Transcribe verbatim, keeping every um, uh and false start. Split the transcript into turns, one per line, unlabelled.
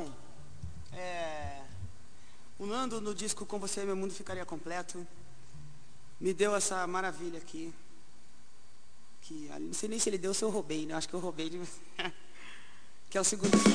Bom, é, o Nando no disco Com Você Meu Mundo Ficaria Completo me deu essa maravilha aqui. Que, não sei nem se ele deu ou se eu roubei, né? Acho que eu roubei. De... que é o segundo.